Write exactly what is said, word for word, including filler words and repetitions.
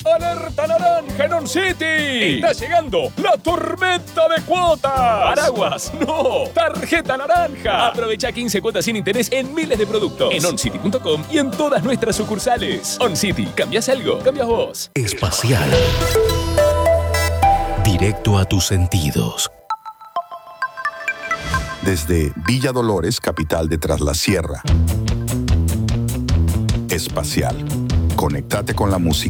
¡Alerta naranja en On City! ¡Está llegando la tormenta de cuotas! ¡Paraguas! ¡No! ¡Tarjeta naranja! Aprovecha quince cuotas sin interés en miles de productos. En oncity punto com y en todas nuestras sucursales. On City. ¿Cambias algo? Cambias vos. Espacial. Directo a tus sentidos. Desde Villa Dolores, capital de Tras la Sierra. Espacial. Conéctate con la música.